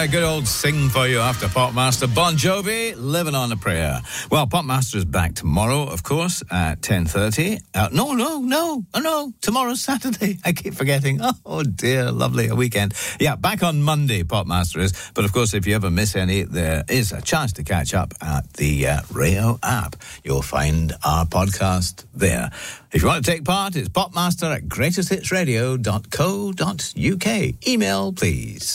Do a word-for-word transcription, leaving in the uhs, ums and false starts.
A good old sing for you after Popmaster Bon Jovi, Living on a Prayer. Well, Popmaster is back tomorrow, of course, at ten thirty. Uh, no, no, no, oh, no, tomorrow's Saturday. I keep forgetting. Oh, dear, lovely, a weekend. Yeah, back on Monday, Popmaster is. But, of course, if you ever miss any, there is a chance to catch up at the uh, Rayo app. You'll find our podcast there. If you want to take part, it's popmaster at greatest hits radio dot co dot uk. Email, please.